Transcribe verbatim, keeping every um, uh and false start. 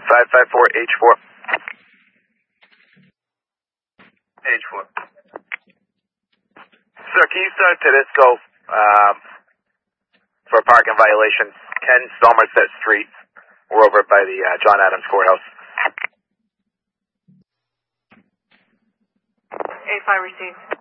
five five four H four. H four. Sir, can you start Tedesco um, for a parking violation? ten Somerset Street. We're over by the uh, John Adams Courthouse. eight five received.